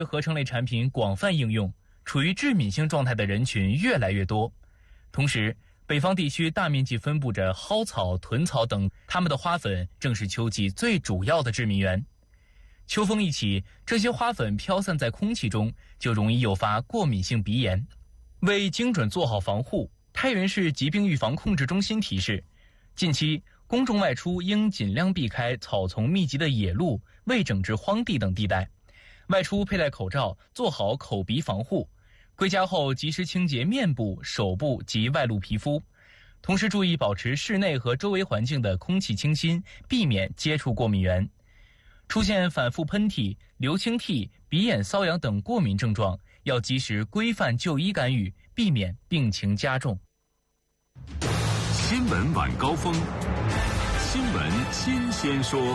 合成类产品广泛应用，处于致敏性状态的人群越来越多。同时，北方地区大面积分布着蒿草、豚草等，它们的花粉正是秋季最主要的致敏源。秋风一起，这些花粉飘散在空气中，就容易诱发过敏性鼻炎。为精准做好防护，太原市疾病预防控制中心提示，近期公众外出应尽量避开草丛密集的野路、未整治荒地等地带，外出佩戴口罩，做好口鼻防护。归家后及时清洁面部、手部及外露皮肤，同时注意保持室内和周围环境的空气清新，避免接触过敏源。出现反复喷嚏、流清涕、鼻眼瘙痒等过敏症状，要及时规范就医干预，避免病情加重。 新闻晚高峰，新闻新鲜说。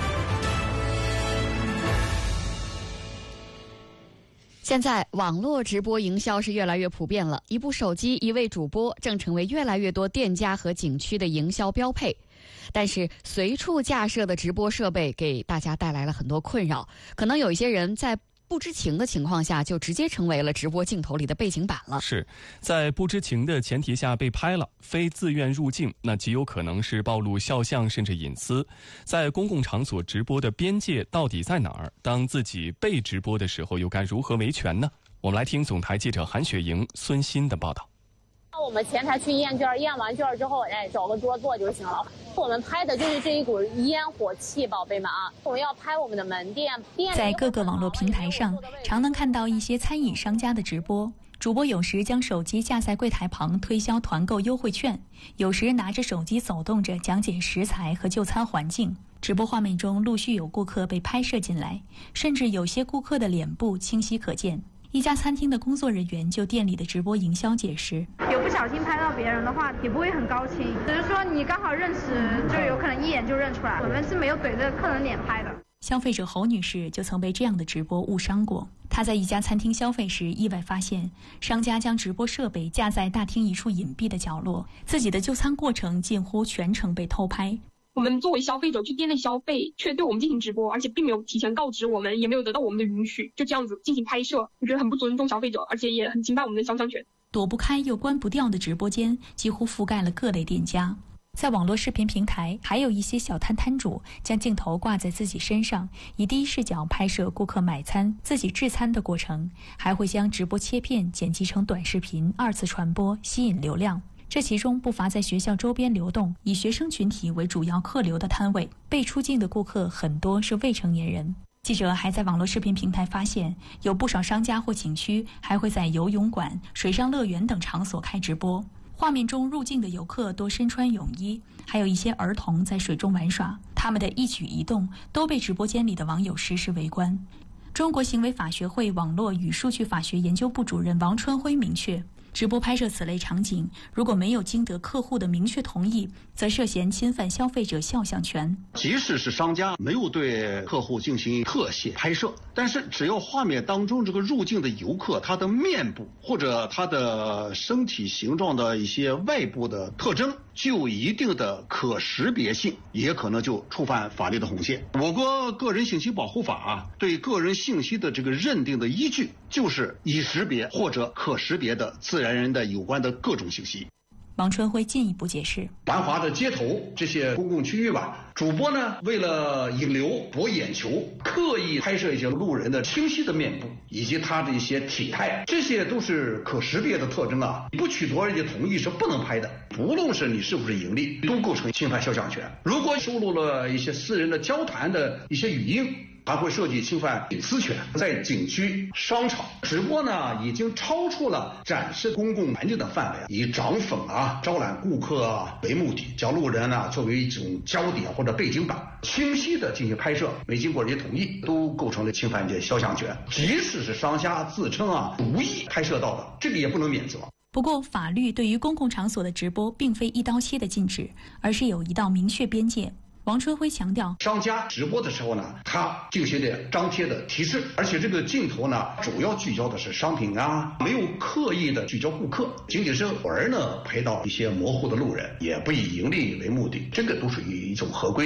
现在网络直播营销是越来越普遍了，一部手机、一位主播正成为越来越多店家和景区的营销标配。但是随处架设的直播设备给大家带来了很多困扰，可能有一些人在不知情的情况下就直接成为了直播镜头里的背景板了。 是在不知情的前提下被拍了，非自愿入境，那极有可能是暴露肖像甚至隐私。在公共场所直播的边界到底在哪儿？当自己被直播的时候又该如何维权呢？我们来听总台记者韩雪莹、孙鑫的报道。 我们前台去验卷，验完卷之后，找个桌坐就行了。我们拍的就是这一股烟火气，宝贝们啊！我们要拍我们的门店。 在各个网络平台上，常能看到一些餐饮商家的直播。主播有时将手机架在柜台旁推销团购优惠券，有时拿着手机走动着讲解食材和就餐环境。直播画面中陆续有顾客被拍摄进来，甚至有些顾客的脸部清晰可见。一家餐厅的工作人员就店里的直播营销解释： 有不小心拍到别人的话，也不会很高清，只是说你刚好认识，就有可能一眼就认出来。我们是没有怼着客人脸拍的。 消费者侯女士就曾被这样的直播误伤过。她在一家餐厅消费时，意外发现商家将直播设备架在大厅一处隐蔽的角落，自己的就餐过程近乎全程被偷拍。 我们作为消费者去店内消费，却对我们进行直播，而且并没有提前告知我们，也没有得到我们的允许，就这样子进行拍摄，我觉得很不尊重消费者，而且也很侵犯我们的肖像权。 躲不开又关不掉的直播间几乎覆盖了各类店家。在网络视频平台，还有一些小摊摊主将镜头挂在自己身上，以第一视角拍摄顾客买餐、自己制餐的过程，还会将直播切片剪辑成短视频二次传播，吸引流量。这其中不乏在学校周边流动，以学生群体为主要客流的摊位，被出境的顾客很多是未成年人。记者还在网络视频平台发现，有不少商家或景区还会在游泳馆、水上乐园等场所开直播。画面中入境的游客多身穿泳衣，还有一些儿童在水中玩耍，他们的一举一动都被直播间里的网友实时围观。中国行为法学会网络与数据法学研究部主任王春辉明确，直播拍摄此类场景，如果没有经得客户的明确同意，则涉嫌侵犯消费者肖像权。 即使是商家没有对客户进行特写拍摄，但是只要画面当中这个入境的游客他的面部或者他的身体形状的一些外部的特征具有一定的可识别性，也可能就触犯法律的红线。我国个人信息保护法对个人信息的这个认定的依据，就是已识别或者可识别的自然人的有关的各种信息。 王春辉进一步解释， 繁华的街头这些公共区域主播呢为了引流博眼球，刻意拍摄一些路人的清晰的面部以及他的一些体态，这些都是可识别的特征不取得人家同意是不能拍的，不论是你是不是盈利，都构成侵犯肖像权。如果收录了一些私人的交谈的一些语音，还会涉及侵犯隐私权。在景区、商场直播呢，已经超出了展示公共环境的范围，以涨粉招揽顾客为目的，将路人作为一种焦点或者背景板，清晰的进行拍摄，没经过人家同意，都构成了侵犯肖像权。即使是商家自称无意拍摄到的，这个也不能免责。 不过，法律对于公共场所的直播并非一刀切的禁止，而是有一道明确边界。王春辉强调， 商家直播的时候呢，他进行的张贴的提示，而且这个镜头呢，主要聚焦的是商品没有刻意的聚焦顾客，仅仅是偶尔呢拍到一些模糊的路人，也不以盈利为目的，这个都属于一种合规的。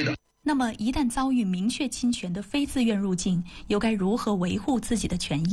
那么，一旦遭遇明确侵权的非自愿入境，又该如何维护自己的权益？